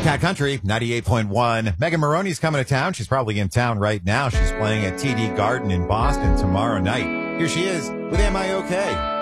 Cat Country 98.1. Megan Maroney's coming to town. She's probably in town right now. She's playing at TD Garden in Boston tomorrow night. Here she is with Am I Okay?